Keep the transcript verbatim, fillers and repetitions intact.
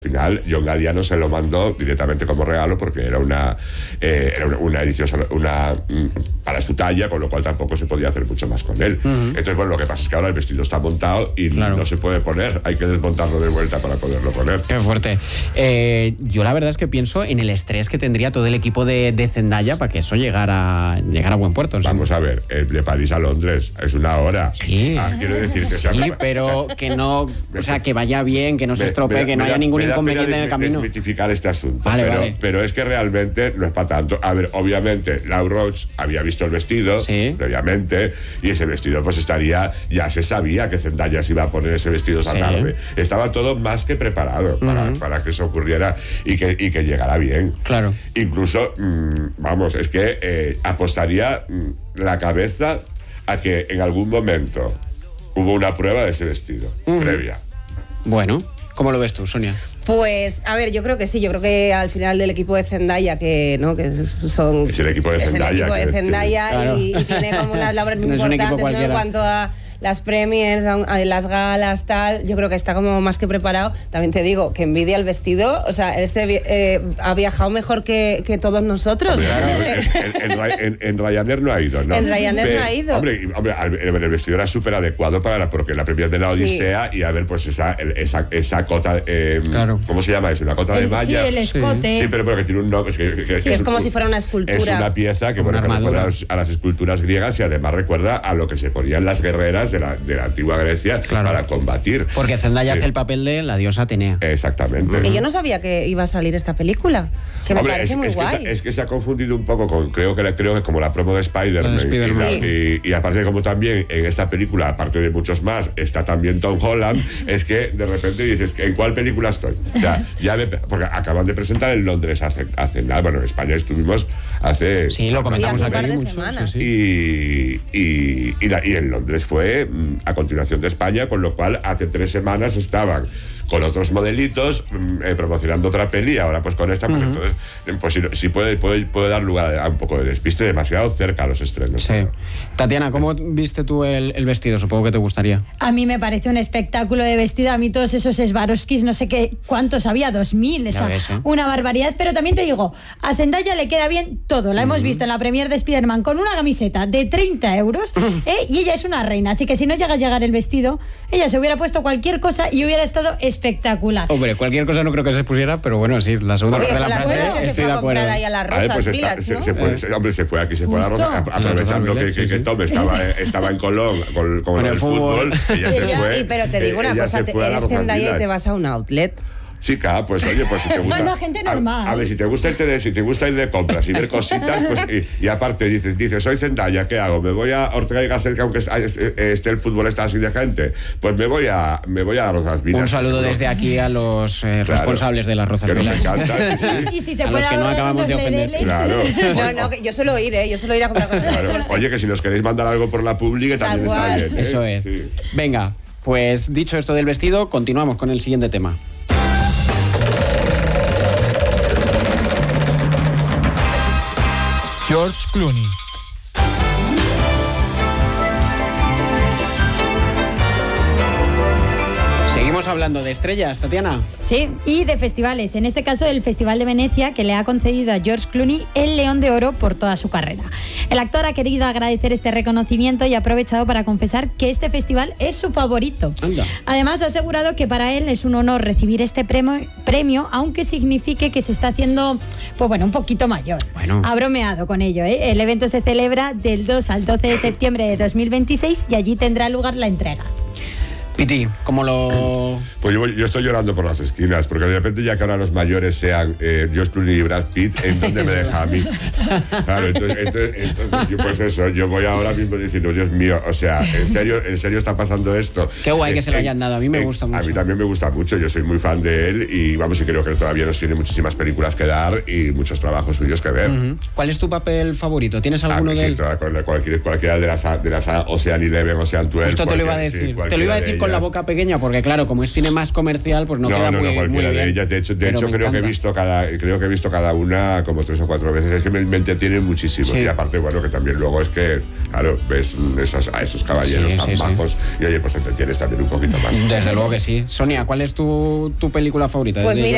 Al final, John Galliano se lo mandó directamente como regalo porque era una, eh, era una, una edición una, para su talla, con lo cual tampoco se podía hacer mucho más con él. Uh-huh. Entonces, bueno, lo que pasa es que ahora el vestido está montado y claro, no se puede poner, hay que desmontarlo de vuelta para poderlo poner. Qué fuerte. Eh, yo la verdad es que pienso en el estrés que tendría todo el equipo de, de Zendaya para que eso llegara, llegara a buen puerto. ¿Sí? Vamos a ver, eh, de París a Londres es una hora. Sí. Ah, quiero decir que sí, sea... pero que no, o sea, que vaya bien, que no se estropee, que no haya ningún inconveniente en el camino. Desmitificar este asunto, vale, pero, vale. pero es que realmente no es para tanto. A ver, obviamente Lau Roch había visto el vestido, sí, previamente, y ese vestido pues estaría, ya se sabía que Zendaya se iba a poner ese vestido esa sí, tarde. Estaba todo más que preparado para, uh-huh, para que eso ocurriera y que, y que llegara bien. Claro. Incluso, mmm, vamos, es que eh, apostaría mmm, la cabeza a que en algún momento hubo una prueba de ese vestido, uh-huh, previa. Bueno, ¿cómo lo ves tú, Sonia? Pues, a ver, yo creo que sí, yo creo que al final del equipo de Zendaya, que no que son... Es el equipo de es Zendaya. Es el equipo de Zendaya sí, claro, y, y tiene como unas labores muy no importantes, ¿no? En cuanto a las premiers, a las galas, tal, yo creo que está como más que preparado. También te digo, que envidia el vestido, o sea, este eh, ha viajado mejor que, que todos nosotros. Claro, en, en, en, en Ryanair no ha ido, ¿no? En Ryanair Pero, no ha ido. Hombre, hombre, el vestido era súper adecuado para la, porque la premier de la Odisea, sí, y a ver, pues esa, esa, esa cota, eh, claro, ¿cómo se llama eso? Una cota el, de malla. Sí, el escote. Sí, pero, pero que tiene un nombre. Que, que, sí, que es es como un, si fuera una escultura. Es una pieza que, bueno, que recuerda a las esculturas griegas y además recuerda a lo que se ponían las guerreras de la, de la antigua Grecia, claro, para combatir. Porque Zendaya sí, hace el papel de la diosa Atenea. Exactamente. Que yo no sabía que iba a salir esta película. Se me Hombre, parece es, muy es guay. Que se, es que se ha confundido un poco con, creo que, creo que como la promo de Spider-Man. Spider y, y, y aparte como también en esta película, aparte de muchos más, está también Tom Holland, es que de repente dices, ¿en cuál película estoy? O sea, ya me, porque acaban de presentar en Londres hace, hace nada, bueno, en España estuvimos hace... Sí, lo comentamos sí, acá. de semanas. Sí, sí. Y, y, y, la, y en Londres fue a continuación de España, con lo cual hace tres semanas estaban con otros modelitos eh, promocionando otra peli, ahora pues con esta, pues, uh-huh, entonces pues sí, sí puede, puede, puede dar lugar a un poco de despiste, demasiado cerca a los estrenos. Sí. Tatiana, ¿cómo viste tú el, el vestido? Supongo que te gustaría. A mí me parece un espectáculo de vestido, a mí todos esos Swarovskis, no sé qué, cuántos había, dos mil, esa, ves, ¿eh? Una barbaridad, pero también te digo, a Zendaya le queda bien todo, la uh-huh, hemos visto en la premier de Spider-Man con una camiseta de treinta euros, ¿eh? Y ella es una reina, así que si no llega a llegar el vestido, ella se hubiera puesto cualquier cosa y hubiera estado espectacular. Hombre, cualquier cosa no creo que se pusiera, pero bueno, sí, la segunda parte de la frase que estoy de acuerdo. Ahí a las Rozas, a ver, pues Village, está, ¿no? se, se fue, se, hombre, se fue aquí, se fue a la Rosa, aprovechando que, que, que Tom estaba, estaba en Colón con, con, con el, el fútbol, fútbol ella se fue. Y, pero te digo una cosa, eres Zendaya y te vas a un outlet. Chica, pues oye, pues si te gusta... Bueno, gente normal. A, a ver, si te gusta irte de, si te gusta ir de compras y ver cositas, pues y, y aparte dices, dices, soy Zendaya, ¿qué hago? ¿Me voy a Ortega y Gasset, que aunque esté el fútbol está así de gente? Pues me voy a me voy a Rozas Village. Un saludo seguro. Desde aquí a los eh, claro, responsables de las Rozas que Village. Que nos encanta, sí, sí. Y si se a puede los que no acabamos de ofender. Claro. No, no, que yo suelo ir, ¿eh? Yo suelo ir a comprar cosas claro. de deporte. Oye, que si nos queréis mandar algo por la publi, que también Tal está cual. bien, ¿eh? Eso es. Sí. Venga, pues dicho esto del vestido, continuamos con el siguiente tema. George Clooney. Seguimos hablando de estrellas, Tatiana. Sí, y de festivales. En este caso, el Festival de Venecia, que le ha concedido a George Clooney el León de Oro por toda su carrera. El actor ha querido agradecer este reconocimiento y ha aprovechado para confesar que este festival es su favorito. Anda. Además, ha asegurado que para él es un honor recibir este premio, premio, aunque signifique que se está haciendo, pues bueno, un poquito mayor. Bueno. Ha bromeado con ello, ¿eh? El evento se celebra del dos al doce de septiembre de dos mil veintiséis y allí tendrá lugar la entrega. Piti, ¿cómo lo...? Pues yo, yo estoy llorando por las esquinas, porque de repente ya que ahora los mayores sean eh, George Clooney y Brad Pitt, ¿en dónde me deja a mí? Claro, entonces, entonces, entonces yo, pues eso, yo voy ahora mismo diciendo, Dios mío, o sea, ¿en serio, en serio está pasando esto? Qué guay eh, que se lo hayan dado, a mí me eh, gusta mucho. A mí también me gusta mucho, yo soy muy fan de él y vamos, y creo que todavía nos tiene muchísimas películas que dar y muchos trabajos suyos que ver. Uh-huh. ¿Cuál es tu papel favorito? ¿Tienes alguno a mí, de sí, él? Toda, cualquier, cualquiera de las, de las Ocean Eleven, Ocean doce. Justo te lo iba a decir, sí, te lo iba a decir con la boca pequeña, porque claro, como es cine más comercial, pues no, no queda no, muy, no, cualquiera muy bien, de ellas. De hecho, de hecho creo encanta. que he visto cada, creo que he visto cada una como tres o cuatro veces. Es que me, me entretienen muchísimo. Sí. Y aparte, bueno, que también luego es que, claro, ves esas, a esos caballeros sí, tan sí, majos sí. y oye, pues te entretienes también un poquito más. Desde luego que sí. Sonia, ¿cuál es tu, tu película favorita? Pues mira,